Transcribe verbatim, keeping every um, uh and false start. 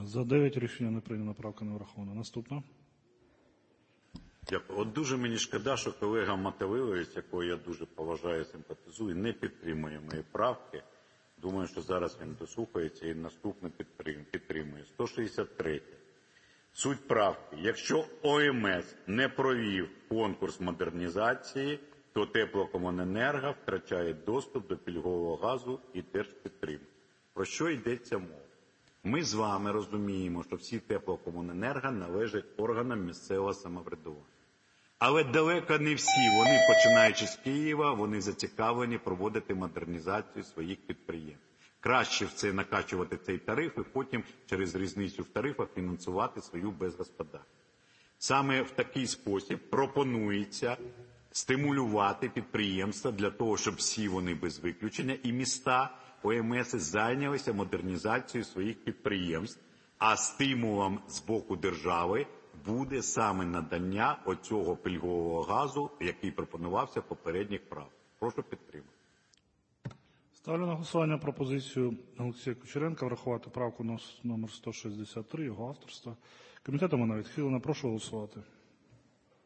За дев'ять рішення не прийнято, правка не врахована. Наступна. Дякую. От дуже мені шкода, що колега Мотовиловець, якого я дуже поважаю, симпатизую, не підтримує мої правки. Думаю, що зараз він дослухається і наступне підтримує. сто шістдесят три. Суть правки. Якщо О М С не провів конкурс модернізації, то Теплокомуненерго втрачає доступ до пільгового газу і держпідтримки. Про що йдеться мова? Ми з вами розуміємо, що всі теплокомуненерго належать органам місцевого самоврядування. Але далеко не всі, вони, починаючи з Києва, вони зацікавлені проводити модернізацію своїх підприємств. Краще це накачувати цей тариф і потім через різницю в тарифах фінансувати свою безгосподарність. Саме в такий спосіб пропонується стимулювати підприємства для того, щоб всі вони без виключення і міста О М С зайнялися модернізацією своїх підприємств, а стимулом з боку держави буде саме надання оцього пільгового газу, який пропонувався в попередніх правках. Прошу підтримати. Ставлю на голосування пропозицію Олексія Кучеренка врахувати правку номер сто шістдесят три, його авторства. Комітетом вона відхилена. Прошу голосувати.